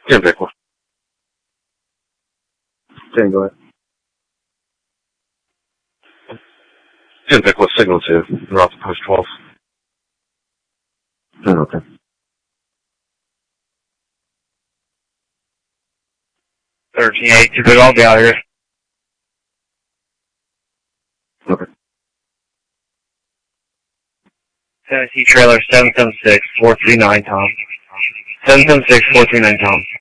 10 Vic 1. 10, go ahead. 10 Vic 1, signal 2. You're off the post 12. Okay. 13-8, 2 Vic, I'll be out here. Okay. Tennessee trailer 776-439, Tom. 776-439, Tom.